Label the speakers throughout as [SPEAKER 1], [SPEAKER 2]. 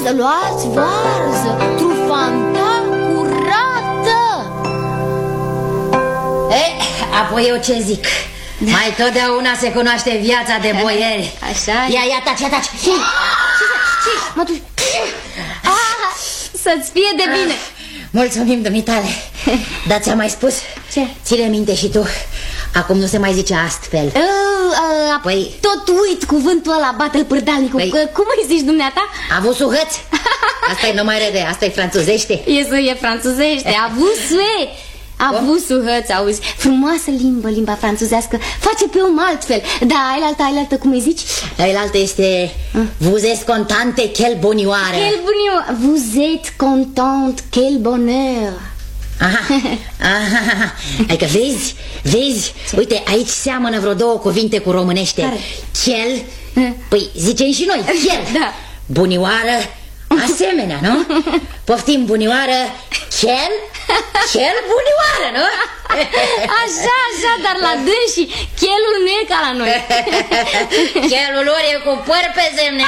[SPEAKER 1] să luați varză, trufanta curată.
[SPEAKER 2] Apoi eu ce zic? Mai totdeauna se cunoaște viața de boieri.
[SPEAKER 1] Așa.
[SPEAKER 2] Ia, taci.
[SPEAKER 1] Ce? Mătuși. Să-ți fie de bine.
[SPEAKER 2] Mulțumim, dumitale. Dar ți-am mai spus?
[SPEAKER 1] Ce?
[SPEAKER 2] Ține minte și tu, acum nu se mai zice astfel.
[SPEAKER 1] Păi... Tot uit cuvântul ăla, bată-l pârdalnicul. Cum îi zici dumneata?
[SPEAKER 2] Avusuhăț. Asta e numai rede, asta e franțuzește.
[SPEAKER 1] E franțuzește, avusue. Avusuhăț, auzi. Frumoasă limba franțuzească. Face pe om altfel. Da, ailaltă, cum îi zici?
[SPEAKER 2] Ailaltă este vous êtes contente, quel bonioare.
[SPEAKER 1] Quel bonioare. Vous êtes contente, quel bonheur.
[SPEAKER 2] Aha. Adică vezi? Uite, aici seamănă vreo două cuvinte cu românește.
[SPEAKER 1] Care?
[SPEAKER 2] Chel, păi zicem și noi, chel.
[SPEAKER 1] Da.
[SPEAKER 2] Bunioară, asemenea, nu? Poftim, bunioară, chel bunioară, nu?
[SPEAKER 1] Așa, dar la dânsii chelul nu e ca la noi.
[SPEAKER 2] Chelul lor e cu păr pe zemne.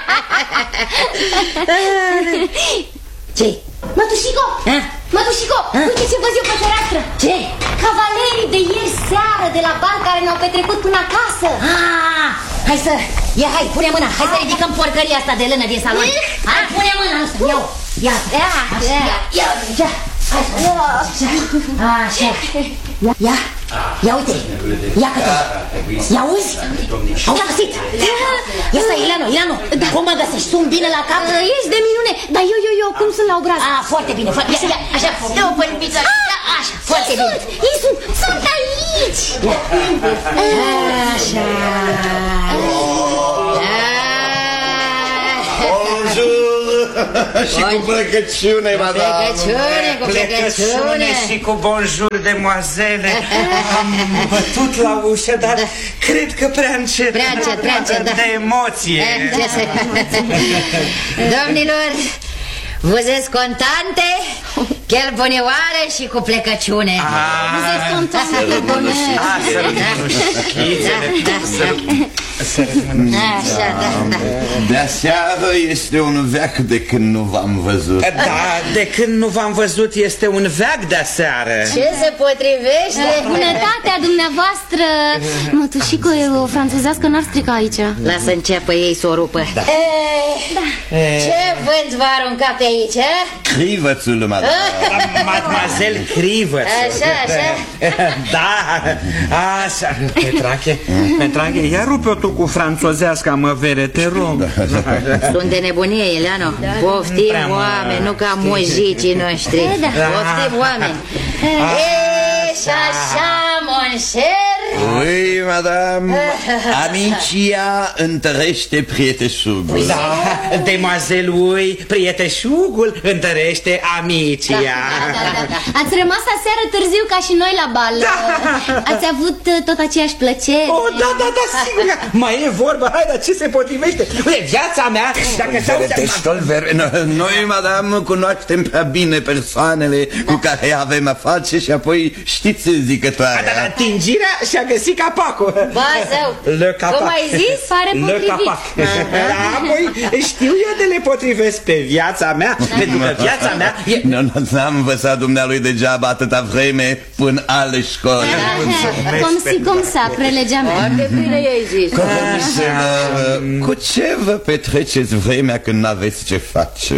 [SPEAKER 2] Ce?
[SPEAKER 1] Mătușico, uite ce văd eu pe fereastră.
[SPEAKER 2] Ce?
[SPEAKER 1] Cavalerii de ieri seară de la bal care ne-au petrecut până acasă.
[SPEAKER 2] Hai, pune mâna. Hai să ridicăm porcăria asta de lână din salon. Hai, pune mâna. Ia. Așa. Ia uite. Ia că-te. Ia auzi? Au găsit. Ia stai, Ileanu. Cum mă găsești? Sunt bine la cap?
[SPEAKER 1] Ești de minune. Dar eu cum sunt la obraz?
[SPEAKER 2] Foarte bine. Așa. Dă-o pălpiță. Așa, foarte bine.
[SPEAKER 1] Sunt aici.
[SPEAKER 3] Așa. Și cu plecăciune, madame.
[SPEAKER 2] Cu plecăciune
[SPEAKER 4] și cu bonjour, demoazele. Am bătut la ușă, dar cred că prea încet.
[SPEAKER 2] Prea încet, da.
[SPEAKER 4] De emoție.
[SPEAKER 2] Domnilor, vous êtes contente, quel bonioare și cu plecăciune.
[SPEAKER 1] Vous êtes contente, quel bonheur.
[SPEAKER 3] De aseară este un veac de când nu v-am văzut.
[SPEAKER 4] Da, de când nu v-am văzut este un veac de aseară.
[SPEAKER 2] Ce se potrivește?
[SPEAKER 1] Bunătatea dumneavoastră. Mătușico, e o franțuzească, n-ar strica aici.
[SPEAKER 2] Lasă înceapă ei să o rupă. Ce vânt v-a aruncat pe aici?
[SPEAKER 3] Crivățul, madame.
[SPEAKER 4] Mademoiselle Crivăț.
[SPEAKER 2] Așa.
[SPEAKER 4] Da, așa. Petrache, ia rupe-o tu cu franțozească, mă vere, te rog.
[SPEAKER 2] Sunt de nebunie, Ileanu. Poftim, oameni, nu ca mojicii noștri. Poftim, oameni. Și așa, mon cher.
[SPEAKER 3] Oui, madame. Amicia întărește prieteșugul.
[SPEAKER 4] Da, demoiselle, ui, prieteșugul întărește amicia.
[SPEAKER 1] Da. Ați rămas aseară târziu ca și noi la bal. Ați avut tot aceeași plăcere.
[SPEAKER 4] Da, sigur. Mai e vorba, hai, dar ce se potrivește? Uite, viața mea, dacă
[SPEAKER 3] noi, madame, cunoaștem prea bine persoanele cu care avem a face și apoi știți zicătoarea.
[SPEAKER 4] Da, tingirea și-a găsit capacul.
[SPEAKER 2] Ba, zău.
[SPEAKER 4] Le capac.
[SPEAKER 2] Cum ai zis?
[SPEAKER 1] Pare potrivit.
[SPEAKER 4] Apoi știu eu de le potrivesc pe viața mea, pentru că viața mea e...
[SPEAKER 3] N-am învățat dumnealui degeaba atâta vreme până ale școli.
[SPEAKER 1] Cum să, prelegea mea.
[SPEAKER 2] Foarte bine i-ai zis.
[SPEAKER 3] Cu ce vă petreceți vremea când n-aveți ce face?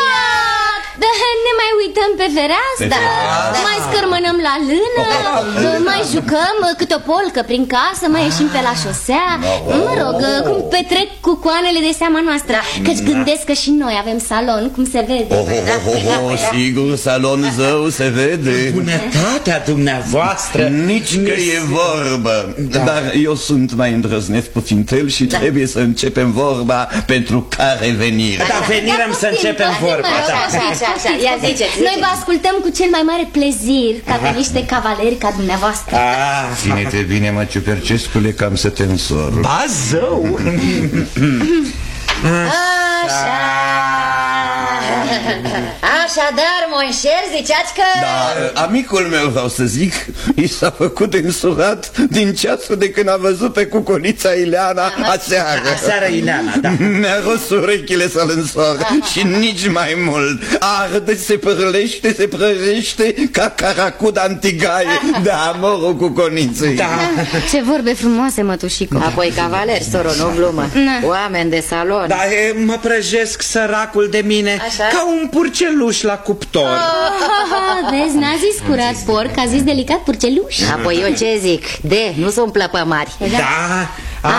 [SPEAKER 1] Ne mai uităm pe fereastră, mai scărmânăm la lână, mai jucăm câte o polcă prin casă, mai ieșim pe la șosea. Mă rog, cum petrec cu coanele de seama noastră, căci gândesc că și noi avem salon, cum se vede.
[SPEAKER 3] Sigur, salon zău se vede.
[SPEAKER 4] Bunătatea dumneavoastră.
[SPEAKER 3] Nici că e vorbă. Dar eu sunt mai îndrăzneț puțintel și trebuie să începem vorba pentru care venire.
[SPEAKER 4] Da, venirăm să începem vorba.
[SPEAKER 1] Așa, ia ziceți. Noi vă ascultăm cu cel mai mare plezir, ca pe niște cavaleri ca dumneavoastră.
[SPEAKER 3] Ține-te bine, mă, Ciupercescule, cam să te însor.
[SPEAKER 4] Ba, zău.
[SPEAKER 2] Așa. Așadar, monșer, ziceați că...
[SPEAKER 3] Da, amicul meu, vreau să zic, i s-a făcut însurat din ceasul de când a văzut pe cucolița Ileana aseară.
[SPEAKER 4] Aseară Ileana, da.
[SPEAKER 3] Mi-a rost urechile să-l însoară și nici mai mult. Arde, se părlește, se prăjește ca caracuda antigaie de amorul cuconiței.
[SPEAKER 4] Da.
[SPEAKER 1] Ce vorbe frumoase, mătușico.
[SPEAKER 2] Apoi cavaler, soro, nu glumă. Oameni de salon.
[SPEAKER 4] Da, mă prăjesc săracul de mine.
[SPEAKER 2] Așa?
[SPEAKER 4] Ca un purceluș la cuptor.
[SPEAKER 1] Vezi, n-a zis curat porc, a zis delicat purceluș.
[SPEAKER 2] Apoi eu ce zic? Nu sunt plăpămari.
[SPEAKER 4] Da.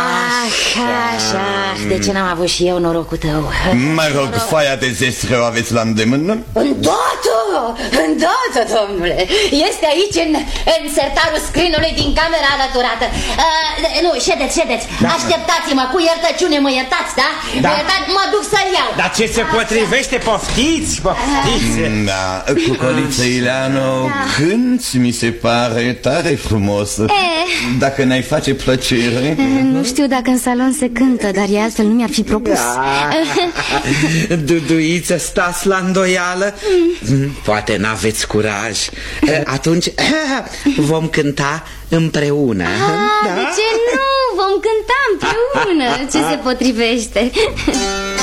[SPEAKER 2] Așa. De ce n-am avut și eu norocul tău?
[SPEAKER 3] Mă rog, foaia de zestre o aveți la îndemână?
[SPEAKER 2] Îndată, domnule. Este aici în sertarul scrinului din camera alăturată. Nu, ședeți. Așteptați-mă, cu iertăciune mă iertați, da? Mă iertați, mă duc să-l iau.
[SPEAKER 4] Dar ce se potrivește, poftiți.
[SPEAKER 3] Da, cucoliță Ileano, cânti, mi se pare tare frumos. Dacă ne-ai face plăcere.
[SPEAKER 1] Nu știu dacă în salon se cântă, dar e altfel nu mi-ar fi propus.
[SPEAKER 4] Duduiță, stați la îndoială? Poate n-aveți curaj. Atunci vom cânta împreună.
[SPEAKER 1] De ce nu? Vom cânta împreună. Ce se potrivește?